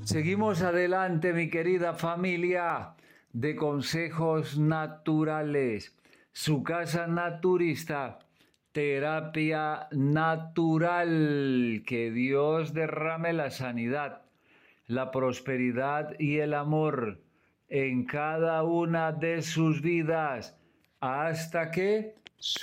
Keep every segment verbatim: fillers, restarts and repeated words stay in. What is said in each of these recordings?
Seguimos adelante, mi querida familia de consejos naturales. Su casa naturista, terapia natural. Que Dios derrame la sanidad, la prosperidad y el amor en cada una de sus vidas hasta que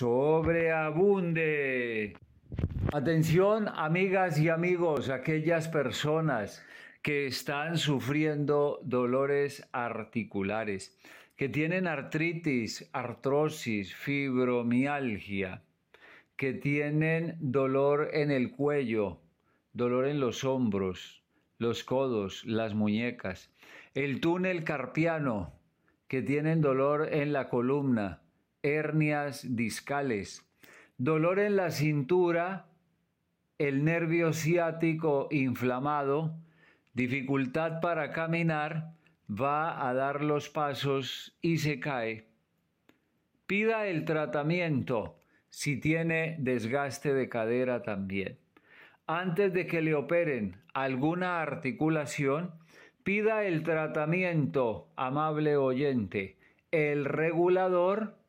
sobreabunde. Atención, amigas y amigos, aquellas personas que están sufriendo dolores articulares, que tienen artritis, artrosis, fibromialgia, que tienen dolor en el cuello, dolor en los hombros, los codos, las muñecas, el túnel carpiano, que tienen dolor en la columna, hernias discales, dolor en la cintura, el nervio ciático inflamado, dificultad para caminar, va a dar los pasos y se cae. Pida el tratamiento si tiene desgaste de cadera también. Antes de que le operen alguna articulación, pida el tratamiento, amable oyente, el regulador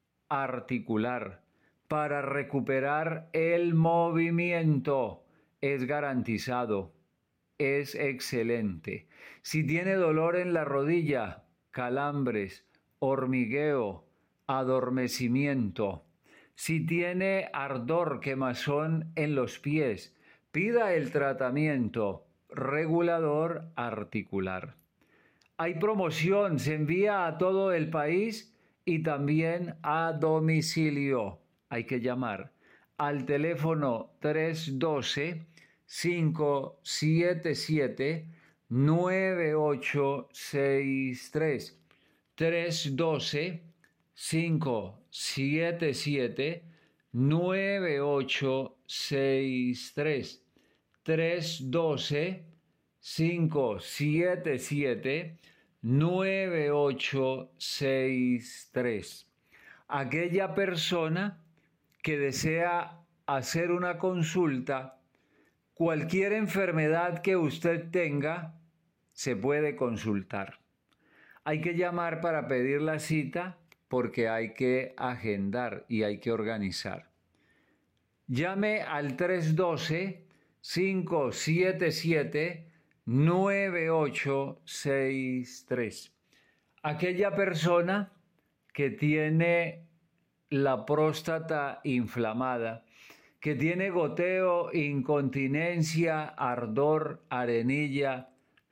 articular para recuperar el movimiento. Es garantizado, es excelente. Si tiene dolor en la rodilla, calambres, hormigueo, adormecimiento, si tiene ardor, quemazón en los pies, pida el tratamiento regulador articular. Hay promoción, se envía a todo el país y también a domicilio. Hay que llamar al teléfono tres uno dos, cinco siete siete, nueve ocho seis tres. tres uno dos, cinco siete siete, nueve ocho seis tres. tres uno dos, cinco siete siete, nueve ocho seis tres. Aquella persona que desea hacer una consulta, cualquier enfermedad que usted tenga, se puede consultar. Hay que llamar para pedir la cita porque hay que agendar y hay que organizar. Llame al tres uno dos, cinco siete siete, nueve ocho seis tres. Aquella persona que tiene la próstata inflamada, que tiene goteo, incontinencia, ardor, arenilla,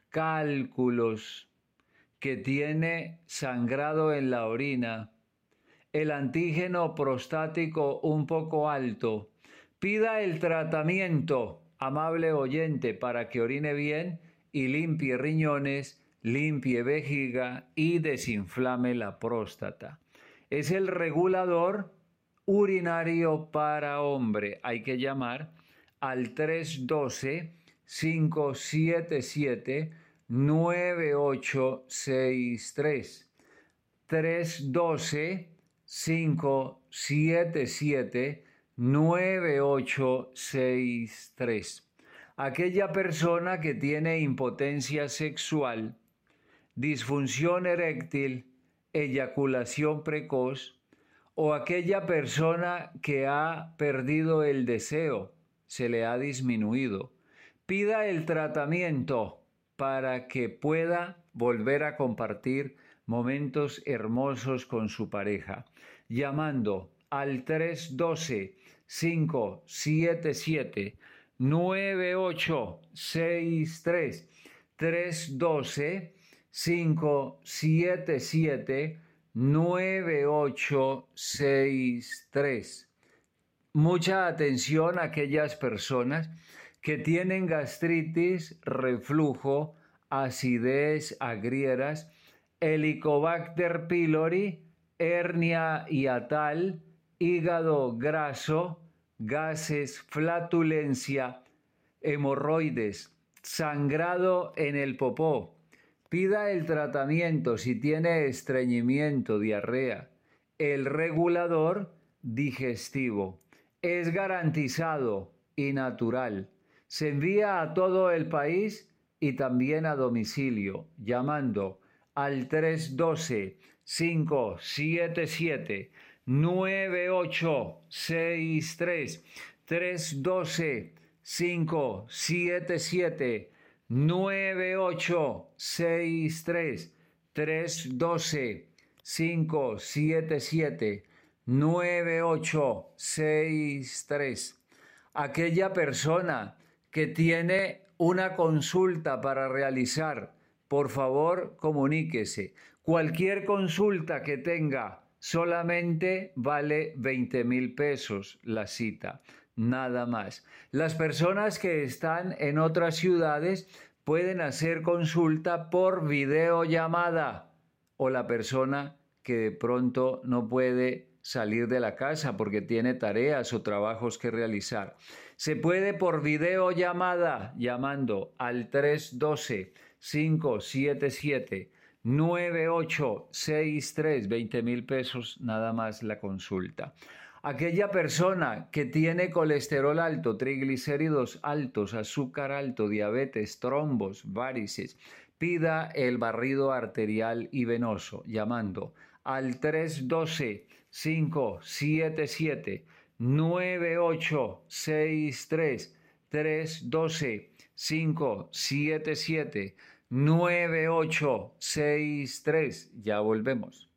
cálculos, que tiene sangrado en la orina, el antígeno prostático un poco alto, pida el tratamiento, amable oyente, para que orine bien y limpie riñones, limpie vejiga y desinflame la próstata. Es el regulador urinario para hombre. Hay que llamar al tres uno dos, cinco siete siete, nueve ocho seis tres. tres uno dos, cinco siete siete, nueve ocho seis tres. Aquella persona que tiene impotencia sexual, disfunción eréctil, eyaculación precoz, o aquella persona que ha perdido el deseo, se le ha disminuido, pida el tratamiento para que pueda volver a compartir momentos hermosos con su pareja, llamando al tres uno dos, cinco siete siete, nueve ocho seis tres, tres uno dos, cinco siete siete, nueve ocho seis tres. Mucha atención a aquellas personas que tienen gastritis, reflujo, acidez, agrieras, Helicobacter pylori, hernia hiatal, hígado graso, gases, flatulencia, hemorroides, sangrado en el popó. Pida el tratamiento si tiene estreñimiento, diarrea. El regulador digestivo es garantizado y natural. Se envía a todo el país y también a domicilio llamando al tres uno dos, cinco siete siete, nueve ocho seis tres, tres uno dos, cinco siete siete, nueve ocho seis tres, tres uno dos, cinco siete siete, nueve ocho seis tres. Aquella persona que tiene una consulta para realizar, por favor, comuníquese. Cualquier consulta que tenga solamente vale veinte mil pesos la cita, nada más. Las personas que están en otras ciudades pueden hacer consulta por videollamada, o la persona que de pronto no puede salir de la casa porque tiene tareas o trabajos que realizar. Se puede por videollamada llamando al tres uno dos, cinco siete siete, nueve ocho seis tres, veinte mil pesos nada más la consulta. Aquella persona que tiene colesterol alto, triglicéridos altos, azúcar alto, diabetes, trombos, varices, pida el barrido arterial y venoso llamando al tres uno dos, cinco siete siete, nueve ocho seis tres, tres uno dos, cinco siete siete, nueve ocho seis tres. Ya volvemos.